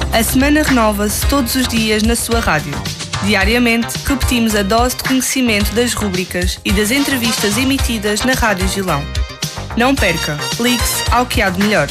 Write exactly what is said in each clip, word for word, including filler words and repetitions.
A semana renova-se todos os dias na sua rádio. Diariamente, repetimos a dose de conhecimento das rúbricas e das entrevistas emitidas na Rádio Gilão. Não perca, ligue-se ao que há de melhor.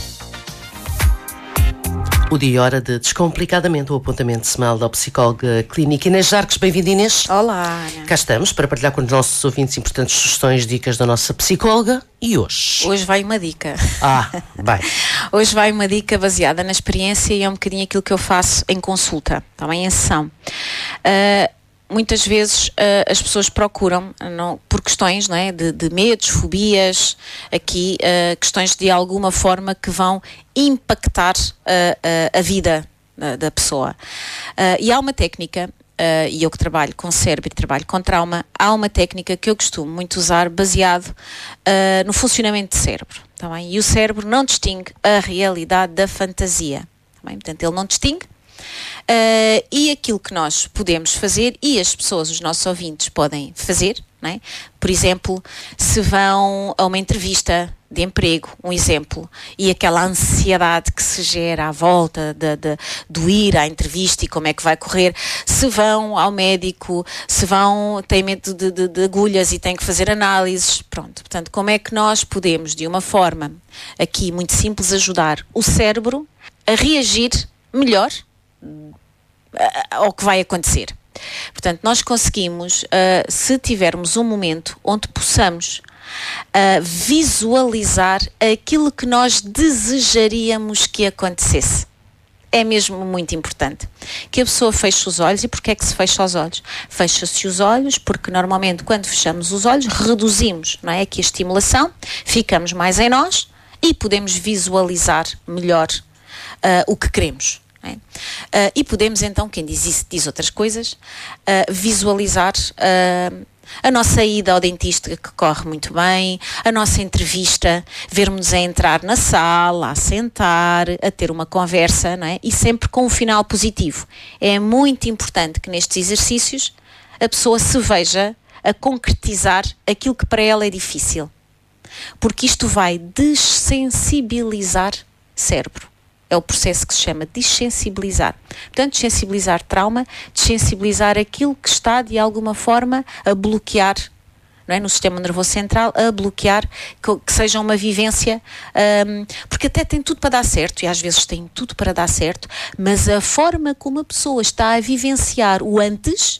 O dia e hora de Descomplicadamente, o apontamento semanal da psicóloga clínica Inês Jarques. Bem-vinda, Inês. Olá, Ana. Cá estamos para partilhar com os nossos ouvintes importantes sugestões, dicas da nossa psicóloga. E hoje? Hoje vai uma dica. Ah, vai. Hoje vai uma dica baseada na experiência e é um bocadinho aquilo que eu faço em consulta, também em sessão. Uh, muitas vezes uh, as pessoas procuram, não, por questões, não é, de, de medos, fobias, aqui uh, questões de alguma forma que vão impactar uh, uh, a vida da, da pessoa. Uh, e há uma técnica, uh, e eu que trabalho com cérebro e trabalho com trauma, há uma técnica que eu costumo muito usar baseado uh, no funcionamento do cérebro. Tá bem? E o cérebro não distingue a realidade da fantasia. Tá bem? Portanto, ele não distingue. Uh, e aquilo que nós podemos fazer, e as pessoas, os nossos ouvintes, podem fazer, não é? Por exemplo, se vão a uma entrevista de emprego, um exemplo, e aquela ansiedade que se gera à volta de, de, do ir à entrevista e como é que vai correr, se vão ao médico, se vão, têm medo de, de, de agulhas e têm que fazer análises, pronto. Portanto, como é que nós podemos, de uma forma aqui muito simples, ajudar o cérebro a reagir melhor ao que vai acontecer. Portanto, nós conseguimos, uh, se tivermos um momento onde possamos uh, visualizar aquilo que nós desejaríamos que acontecesse. É mesmo muito importante que a pessoa feche os olhos. E porquê é que se fecha os olhos? Fecha-se os olhos porque normalmente quando fechamos os olhos reduzimos, não é, aqui a estimulação, ficamos mais em nós e podemos visualizar melhor uh, o que queremos. Uh, e podemos então, quem diz isso diz outras coisas, uh, visualizar uh, a nossa ida ao dentista que corre muito bem, a nossa entrevista, vermos a entrar na sala, a sentar, a ter uma conversa, não é? E sempre com um final positivo. É muito importante que nestes exercícios a pessoa se veja a concretizar aquilo que para ela é difícil, porque isto vai dessensibilizar o cérebro. É o processo que se chama dessensibilizar. Portanto, dessensibilizar trauma, dessensibilizar aquilo que está, de alguma forma, a bloquear, não é? No sistema nervoso central, a bloquear que, que seja uma vivência, um, porque até tem tudo para dar certo, e às vezes tem tudo para dar certo, mas a forma como a pessoa está a vivenciar o antes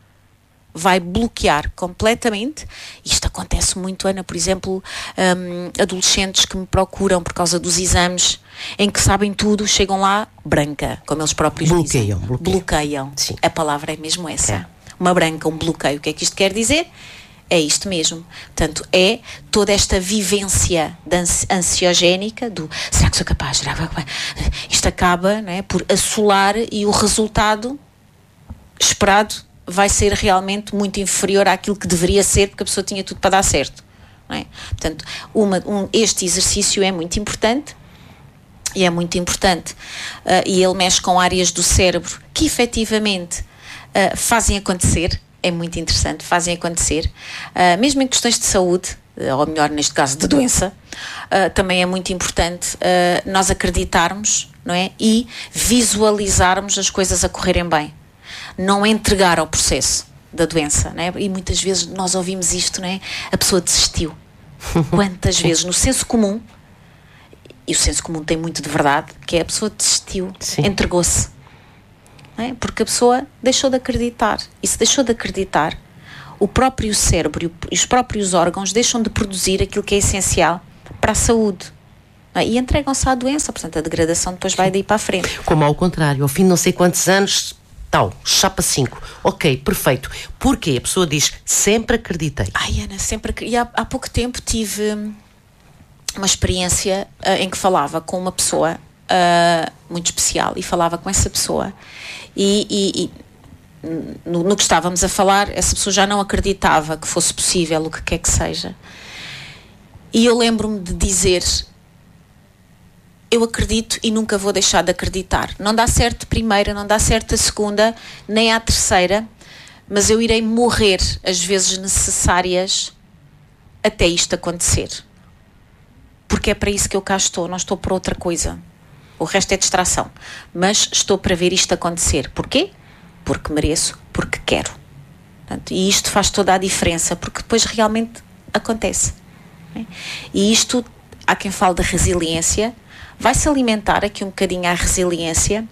vai bloquear completamente. Isto acontece muito, Ana, por exemplo, um, adolescentes que me procuram por causa dos exames, em que sabem tudo, chegam lá branca, como eles próprios bloqueiam, dizem. Bloqueiam. Bloqueiam. Sim. A palavra é mesmo essa. É. Uma branca, um bloqueio. O que é que isto quer dizer? É isto mesmo. Portanto, é toda esta vivência ansi- ansiogénica do será que sou capaz? Será que... Isto acaba, não é, por assolar, e o resultado esperado vai ser realmente muito inferior àquilo que deveria ser, porque a pessoa tinha tudo para dar certo, não é? Portanto, uma, um, este exercício é muito importante, e é muito importante, uh, e ele mexe com áreas do cérebro que efetivamente uh, fazem acontecer, é muito interessante, fazem acontecer, uh, mesmo em questões de saúde, uh, ou melhor, neste caso de doença, uh, também é muito importante uh, nós acreditarmos, não é? E visualizarmos as coisas a correrem bem. Não entregar ao processo da doença, não é? E muitas vezes nós ouvimos isto, não é? A pessoa desistiu. Quantas vezes no senso comum, e o senso comum tem muito de verdade, que é a pessoa desistiu, Sim. entregou-se, não é? Porque a pessoa deixou de acreditar, e se deixou de acreditar, o próprio cérebro e os próprios órgãos deixam de produzir aquilo que é essencial para a saúde, não é? E entregam-se à doença. Portanto a degradação depois vai daí para a frente. Como ao contrário, ao fim de não sei quantos anos, tal, chapa cinco, ok, perfeito. Porquê? A pessoa diz, sempre acreditei. Ai, Ana, sempre. E há, há pouco tempo tive uma experiência uh, em que falava com uma pessoa uh, muito especial, e falava com essa pessoa e, e, e no, no que estávamos a falar, essa pessoa já não acreditava que fosse possível o que quer que seja, e eu lembro-me de dizer: eu acredito e nunca vou deixar de acreditar. Não dá certo a primeira, não dá certo a segunda, nem a terceira, mas eu irei morrer as vezes necessárias até isto acontecer. Porque é para isso que eu cá estou, não estou por outra coisa. O resto é distração. Mas estou para ver isto acontecer. Porquê? Porque mereço, porque quero. Portanto, e isto faz toda a diferença, porque depois realmente acontece. Né? E isto, há quem fale da resiliência, vai-se alimentar aqui um bocadinho a resiliência.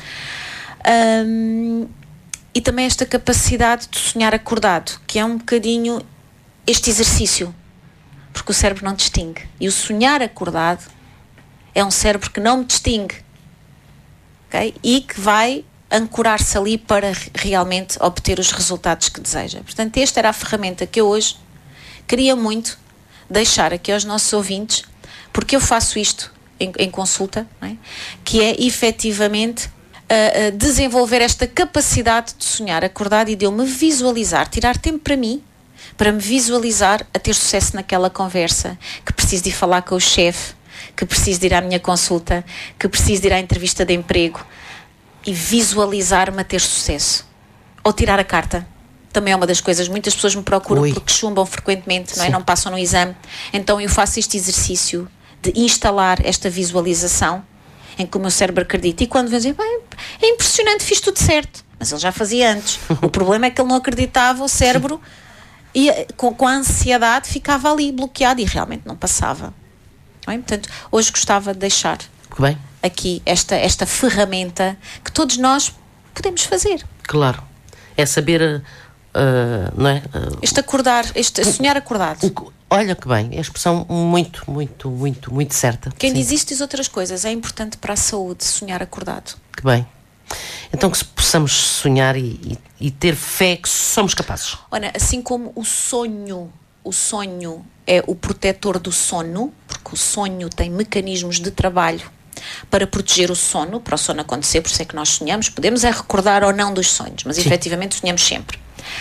Um, e também esta capacidade de sonhar acordado, que é um bocadinho este exercício, porque o cérebro não distingue. E o sonhar acordado é um cérebro que não me distingue, okay? E que vai ancorar-se ali para realmente obter os resultados que deseja. Portanto, esta era a ferramenta que eu hoje queria muito deixar aqui aos nossos ouvintes, porque eu faço isto em, em consulta, não é? Que é efetivamente uh, uh, desenvolver esta capacidade de sonhar acordado e de eu me visualizar, tirar tempo para mim, para me visualizar a ter sucesso naquela conversa, que preciso de ir falar com o chefe, que preciso de ir à minha consulta, que preciso de ir à entrevista de emprego, e visualizar-me a ter sucesso. Ou tirar a carta. Também é uma das coisas. Muitas pessoas me procuram Ui. porque chumbam frequentemente, não é? Não passam no exame. Então eu faço este exercício de instalar esta visualização em que o meu cérebro acredita. E quando vem dizer, bem, é impressionante, fiz tudo certo. Mas ele já fazia antes. O problema é que ele não acreditava, o cérebro, e com, com a ansiedade ficava ali bloqueado e realmente não passava. Não é? Portanto, hoje gostava de deixar bem. aqui esta, esta ferramenta que todos nós podemos fazer. Claro. É saber, uh, não é? Uh, este acordar, este sonhar acordado. O, olha que bem, é a expressão muito, muito, muito, muito certa. Quem sim. diz isto diz outras coisas. É importante para a saúde sonhar acordado. Que bem. Então que possamos sonhar e, e, e ter fé que somos capazes. Olha, assim como o sonho, o sonho é o protetor do sono, porque o sonho tem mecanismos de trabalho para proteger o sono, para o sono acontecer, por isso é que nós sonhamos. Podemos é recordar ou não dos sonhos, mas Sim. efetivamente sonhamos sempre.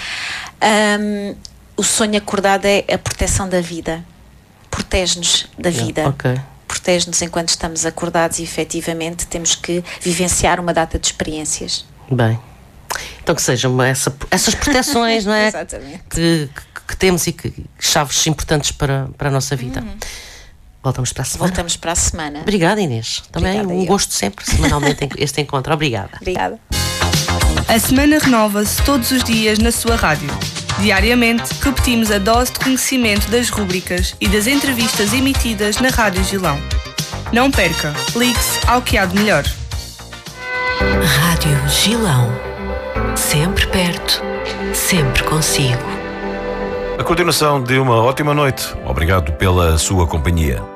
Um, o sonho acordado é a proteção da vida. Protege-nos da vida. Yeah, okay. Protege-nos enquanto estamos acordados e efetivamente temos que vivenciar uma data de experiências. Bem, então que sejam essa, essas proteções, não é? Exatamente. Que, que, que temos e que chaves importantes para, para a nossa vida. Uhum. Voltamos para a semana. Voltamos para a semana. Obrigada, Inês. Também Obrigada, um eu. gosto sempre, semanalmente, este encontro. Obrigada. Obrigada. A semana renova-se todos os dias na sua rádio. Diariamente, repetimos a dose de conhecimento das rúbricas e das entrevistas emitidas na Rádio Gilão. Não perca, ligue-se ao que há de melhor. Rádio Gilão. Sempre perto, sempre consigo. A continuação de uma ótima noite. Obrigado pela sua companhia.